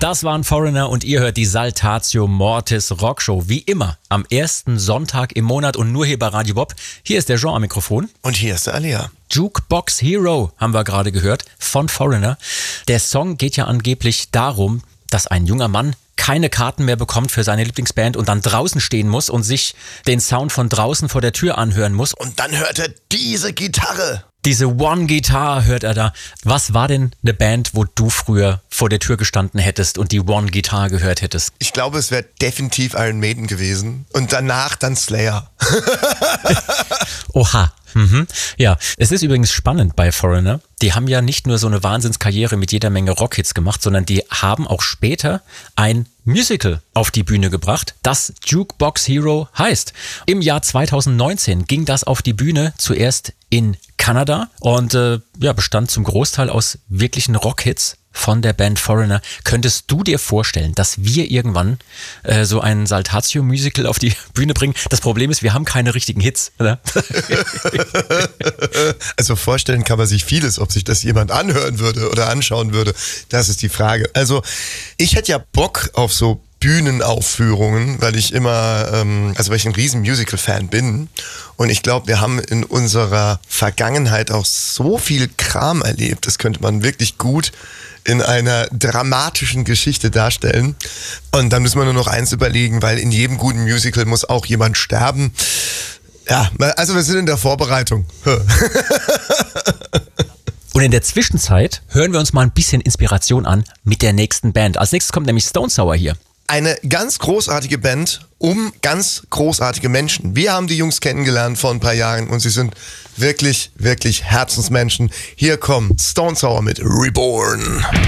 Das waren Foreigner und ihr hört die Saltatio Mortis Rockshow. Wie immer am ersten Sonntag im Monat und nur hier bei Radio Bob. Hier ist der Jean am Mikrofon. Und hier ist der Alia. Jukebox Hero haben wir gerade gehört von Foreigner. Der Song geht ja angeblich darum, dass ein junger Mann keine Karten mehr bekommt für seine Lieblingsband und dann draußen stehen muss und sich den Sound von draußen vor der Tür anhören muss. Und dann hört er diese Gitarre. Diese One-Guitar hört er da. Was war denn eine Band, wo du früher vor der Tür gestanden hättest und die One-Guitar gehört hättest? Ich glaube, es wäre definitiv Iron Maiden gewesen. Und danach dann Slayer. Oha. Mhm. Ja, es ist übrigens spannend bei Foreigner. Die haben ja nicht nur so eine Wahnsinnskarriere mit jeder Menge Rockhits gemacht, sondern die haben auch später ein Musical auf die Bühne gebracht, das Jukebox Hero heißt. Im Jahr 2019 ging das auf die Bühne, zuerst in Kanada und bestand zum Großteil aus wirklichen Rockhits von der Band Foreigner. Könntest du dir vorstellen, dass wir irgendwann so ein Saltatio-Musical auf die Bühne bringen? Das Problem ist, wir haben keine richtigen Hits. Oder? Also vorstellen kann man sich vieles, ob sich das jemand anhören würde oder anschauen würde. Das ist die Frage. Also ich hätte ja Bock auf so Bühnenaufführungen, weil ich weil ich ein riesen Musical-Fan bin. Und ich glaube, wir haben in unserer Vergangenheit auch so viel Kram erlebt. Das könnte man wirklich gut in einer dramatischen Geschichte darstellen. Und dann müssen wir nur noch eins überlegen, weil in jedem guten Musical muss auch jemand sterben. Ja, also wir sind in der Vorbereitung. Und in der Zwischenzeit hören wir uns mal ein bisschen Inspiration an mit der nächsten Band. Als nächstes kommt nämlich Stone Sour hier. Eine ganz großartige Band um ganz großartige Menschen. Wir haben die Jungs kennengelernt vor ein paar Jahren und sie sind wirklich, wirklich Herzensmenschen. Hier kommt Stone Sour mit Reborn.